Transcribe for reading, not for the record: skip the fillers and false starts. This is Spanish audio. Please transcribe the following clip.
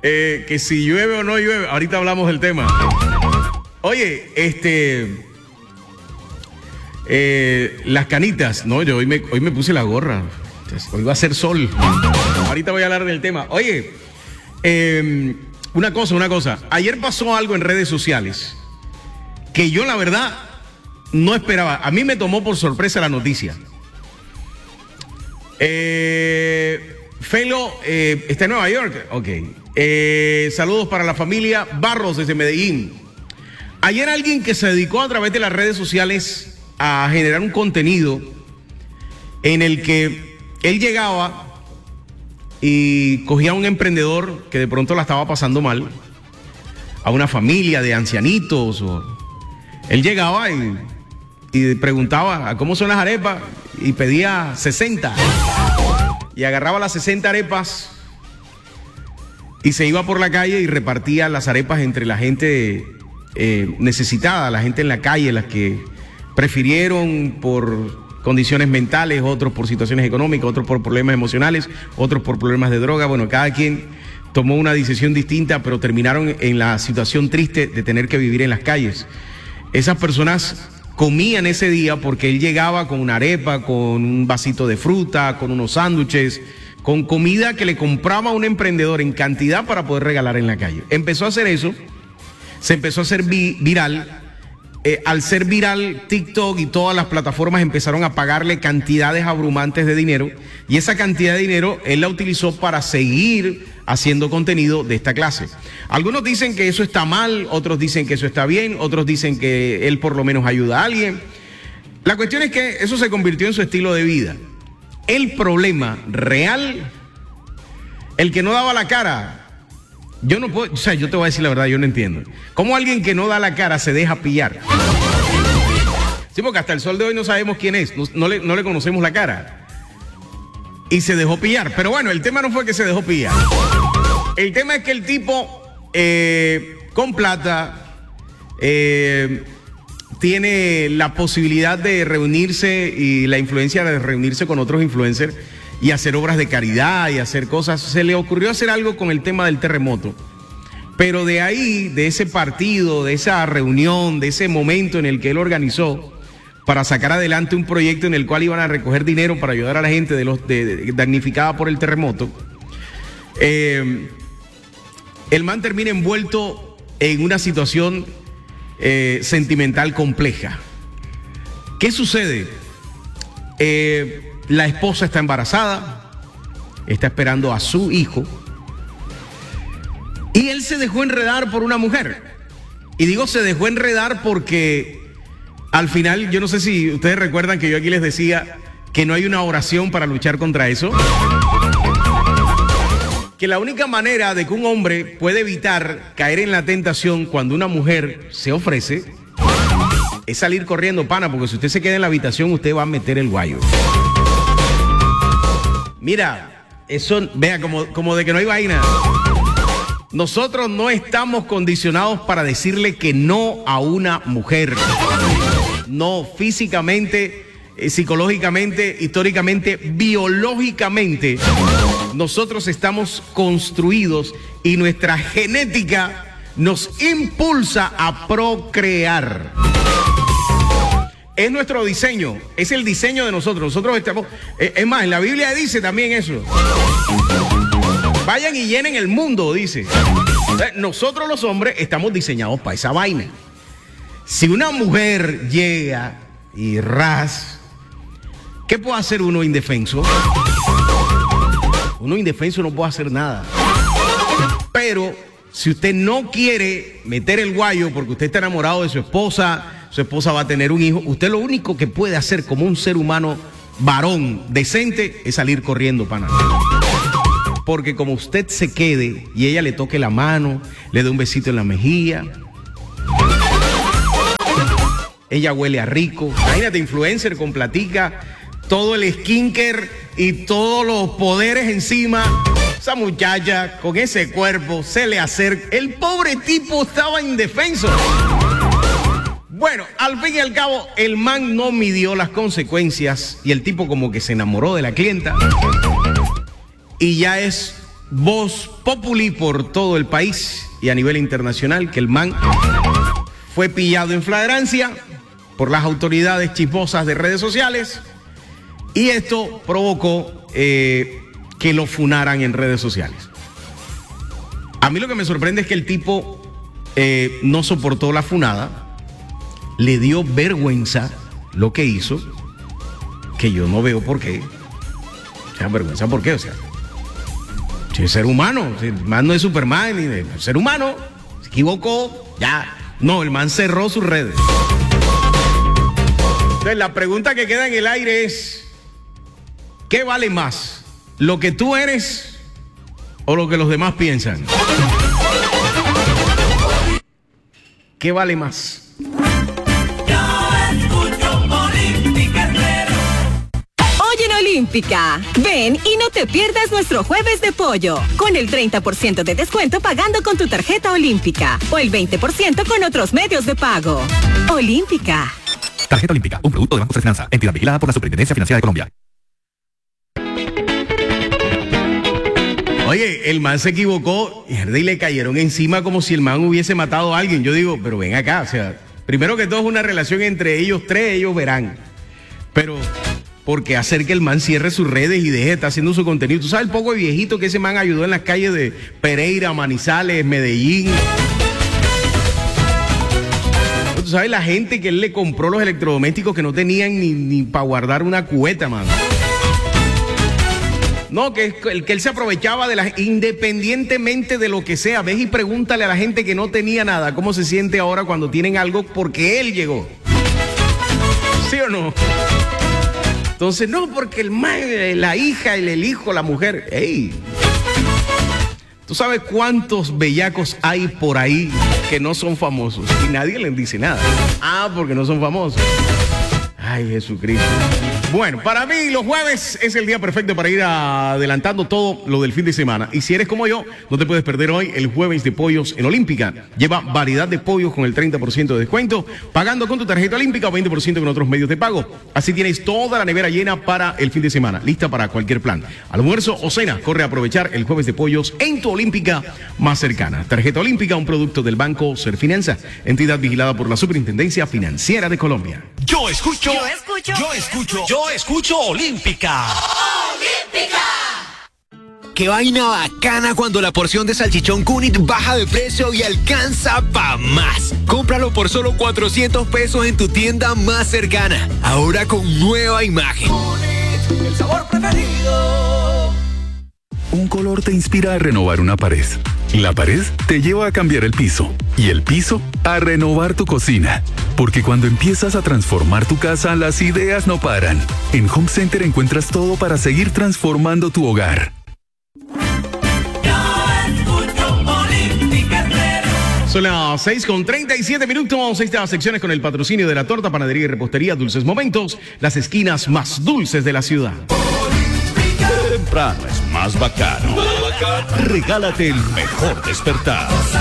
Que si llueve o no llueve, ahorita hablamos del tema. Oye, las canitas, no, yo hoy me puse la gorra. Hoy va a ser sol. Ahorita voy a hablar del tema. Oye, una cosa. Ayer pasó algo en redes sociales que yo, la verdad, no esperaba. A mí me tomó por sorpresa la noticia. Felo está en Nueva York. Ok. Saludos para la familia Barros desde Medellín. Ayer alguien que se dedicó a través de las redes sociales a generar un contenido en el que él llegaba y cogía a un emprendedor que de pronto la estaba pasando mal, a una familia de ancianitos. Él llegaba y preguntaba ¿a cómo son las arepas? Y pedía 60. Y agarraba las 60 arepas y se iba por la calle y repartía las arepas entre la gente necesitada, la gente en la calle, las que prefirieron por condiciones mentales, otros por situaciones económicas, otros por problemas emocionales, otros por problemas de droga. Bueno, cada quien tomó una decisión distinta, pero terminaron en la situación triste de tener que vivir en las calles. Esas personas comían ese día porque él llegaba con una arepa, con un vasito de fruta, con unos sándwiches, con comida que le compraba a un emprendedor en cantidad para poder regalar en la calle. Empezó a hacer eso, se empezó a hacer viral. Al ser viral, TikTok y todas las plataformas empezaron a pagarle cantidades abrumantes de dinero, y esa cantidad de dinero él la utilizó para seguir haciendo contenido de esta clase. Algunos dicen que eso está mal, otros dicen que eso está bien, otros dicen que él por lo menos ayuda a alguien. La cuestión es que eso se convirtió en su estilo de vida. El problema real, el que no daba la cara. Yo no puedo, yo te voy a decir la verdad, yo no entiendo. ¿Cómo alguien que no da la cara se deja pillar? Sí, porque hasta el sol de hoy no sabemos quién es, no le conocemos la cara. Y se dejó pillar. Pero bueno, el tema no fue que se dejó pillar. El tema es que el tipo, con plata, tiene la posibilidad de reunirse y la influencia de reunirse con otros influencers y hacer obras de caridad y hacer cosas. Se le ocurrió hacer algo con el tema del terremoto. Pero de ahí, de ese partido, de esa reunión, de ese momento en el que él organizó para sacar adelante un proyecto en el cual iban a recoger dinero para ayudar a la gente damnificada por el terremoto, el man termina envuelto en una situación sentimental compleja. ¿Qué sucede? La esposa está embarazada, está esperando a su hijo, y él se dejó enredar por una mujer. Y digo se dejó enredar porque al final, yo no sé si ustedes recuerdan que yo aquí les decía que no hay una oración para luchar contra eso. Que la única manera de que un hombre puede evitar caer en la tentación cuando una mujer se ofrece es salir corriendo, pana, porque si usted se queda en la habitación, usted va a meter el guayo. Mira, eso, vea, como de que no hay vaina. Nosotros no estamos condicionados para decirle que no a una mujer. No, físicamente, psicológicamente, históricamente, biológicamente, nosotros estamos construidos y nuestra genética nos impulsa a procrear. Es nuestro diseño, es el diseño de nosotros. Nosotros estamos, es más, en la Biblia dice también eso. Vayan y llenen el mundo, dice. Nosotros los hombres estamos diseñados para esa vaina. Si una mujer llega y ¿qué puede hacer uno indefenso? Uno indefenso no puede hacer nada. Pero si usted no quiere meter el guayo porque usted está enamorado de su esposa va a tener un hijo, usted lo único que puede hacer como un ser humano varón decente es salir corriendo, pana. Porque como usted se quede y ella le toque la mano, le dé un besito en la mejilla, ella huele a rico. Imagínate, influencer con platica, todo el skincare y todos los poderes encima. Esa muchacha con ese cuerpo se le acerca. El pobre tipo estaba indefenso. Bueno, al fin y al cabo, el man no midió las consecuencias y el tipo como que se enamoró de la clienta. Y ya es voz populi por todo el país y a nivel internacional que el man fue pillado en flagrancia por las autoridades chismosas de redes sociales y esto provocó que lo funaran en redes sociales. A mí lo que me sorprende es que el tipo no soportó la funada, le dio vergüenza lo que hizo, que yo no veo por qué. O sea, vergüenza por qué, o sea. Si es ser humano, si el man no es Superman, ni de ser humano, se equivocó, ya. No, el man cerró sus redes. Entonces, la pregunta que queda en el aire es, ¿qué vale más? ¿Lo que tú eres o lo que los demás piensan? ¿Qué vale más? Oye en Olímpica, ven y no te pierdas nuestro jueves de pollo, con el 30% de descuento pagando con tu tarjeta Olímpica o el 20% con otros medios de pago. Olímpica. Tarjeta Olímpica, un producto de Banco Finanza, entidad vigilada por la Superintendencia Financiera de Colombia. Oye, el man se equivocó y le cayeron encima como si el man hubiese matado a alguien. Yo digo, pero ven acá, o sea, primero que todo es una relación entre ellos tres, ellos verán. Pero, ¿por qué hacer que el man cierre sus redes y deje de estar haciendo su contenido? ¿Tú sabes el poco de viejito que ese man ayudó en las calles de Pereira, Manizales, Medellín? ¿Tú sabes la gente que él le compró los electrodomésticos que no tenían ni para guardar una cubeta, mano? No, que él se aprovechaba de las, independientemente de lo que sea. Ves y pregúntale a la gente que no tenía nada cómo se siente ahora cuando tienen algo porque él llegó. ¿Sí o no? Entonces, no, porque la hija, el hijo, la mujer. ¡Ey! ¿Tú sabes cuántos bellacos hay por ahí que no son famosos? Y nadie les dice nada. Ah, porque no son famosos. Ay, Jesucristo. Bueno, para mí los jueves es el día perfecto para ir adelantando todo lo del fin de semana. Y si eres como yo, no te puedes perder hoy el jueves de pollos en Olímpica. Lleva variedad de pollos con el 30% de descuento, pagando con tu tarjeta Olímpica o 20% con otros medios de pago. Así tienes toda la nevera llena para el fin de semana, lista para cualquier plan. Almuerzo o cena, corre a aprovechar el jueves de pollos en tu Olímpica más cercana. Tarjeta Olímpica, un producto del Banco Serfinanza, entidad vigilada por la Superintendencia Financiera de Colombia. Yo escucho Olímpica. ¡Olímpica! Qué vaina bacana cuando la porción de salchichón Cunit baja de precio y alcanza pa' más. Cómpralo por solo 400 pesos en tu tienda más cercana. Ahora con nueva imagen. Cunit, el sabor preferido. Un color te inspira a renovar una pared. La pared te lleva a cambiar el piso. Y el piso a renovar tu cocina. Porque cuando empiezas a transformar tu casa, las ideas no paran. En Home Center encuentras todo para seguir transformando tu hogar. Son las 6:37. Estas secciones con el patrocinio de la torta, panadería y repostería Dulces Momentos, las esquinas más dulces de la ciudad. Temprano es más bacano. Regálate el mejor despertar.